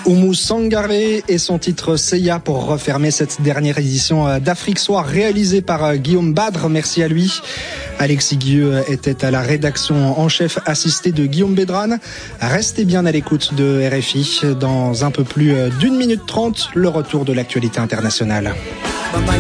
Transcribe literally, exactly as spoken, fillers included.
Oumou Sangaré et son titre Seiya pour refermer cette dernière édition d'Afrique Soir réalisée par Guillaume Badre. Merci à lui. Alexis Guilleux était à la rédaction en chef assisté de Guillaume Bédrane. Restez bien à l'écoute de R F I. Dans un peu plus d'une minute trente, le retour de l'actualité internationale.